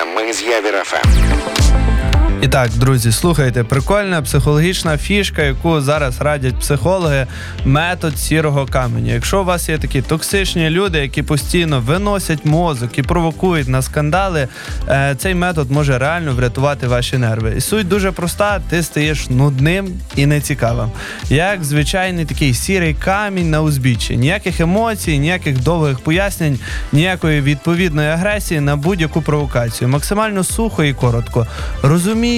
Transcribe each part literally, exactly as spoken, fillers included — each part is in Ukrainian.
ми з Явір еф ем. І так, друзі, слухайте, прикольна психологічна фішка, яку зараз радять психологи – метод сірого каменю. Якщо у вас є такі токсичні люди, які постійно виносять мозок і провокують на скандали, цей метод може реально врятувати ваші нерви. І суть дуже проста – ти стаєш нудним і нецікавим. Як звичайний такий сірий камінь на узбіччі. Ніяких емоцій, ніяких довгих пояснень, ніякої відповідної агресії на будь-яку провокацію. Максимально сухо і коротко. Розумію,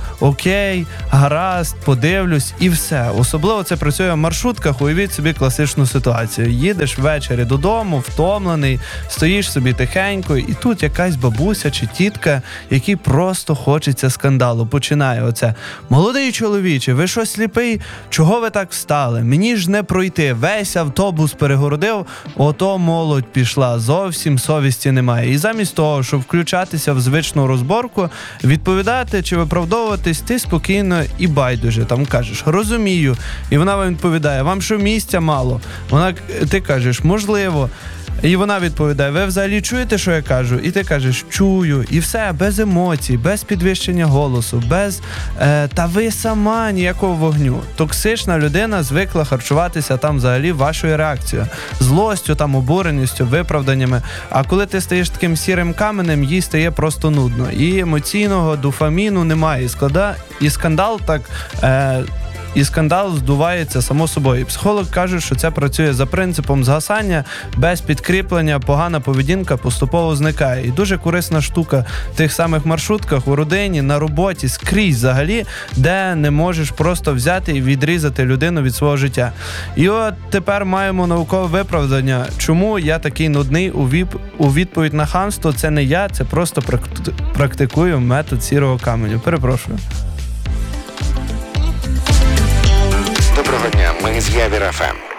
окей, гаразд, подивлюсь і все. Особливо це працює в маршрутках. Уявіть собі класичну ситуацію. Їдеш ввечері додому, втомлений, стоїш собі тихенько, і тут якась бабуся чи тітка, якій просто хочеться скандалу. Починає оце: молодий чоловіче, ви що, сліпий? Чого ви так встали? Мені ж не пройти. Весь автобус перегородив, ото молодь пішла. Зовсім совісті немає. І замість того, щоб включатися в звичну розборку, відповідати чи виправдовуватись, ти спокійно і байдуже там кажеш: розумію. І вона вам відповідає: вам що, місця мало? Вона, ти кажеш: можливо. І вона відповідає: ви взагалі чуєте, що я кажу? І ти кажеш: чую. І все, без емоцій, без підвищення голосу, без е, та ви сама, ніякого вогню. Токсична людина звикла харчуватися там взагалі вашою реакцією. Злостю, там, обуреністю, виправданнями. А коли ти стаєш таким сірим каменем, їй стає просто нудно. І емоційного дофаміну немає. І, склада... і скандал так... Е... І скандал здувається само собою. І психолог каже, що це працює за принципом згасання, без підкріплення, погана поведінка поступово зникає. І дуже корисна штука в тих самих маршрутках, у родині, на роботі, скрізь взагалі, де не можеш просто взяти і відрізати людину від свого життя. І от тепер маємо наукове виправдання, чому я такий нудний у, віп... у відповідь на хамство. Це не я, це просто практикую метод сірого каменю. Перепрошую. Доброго дня, ми з Явір еф ем.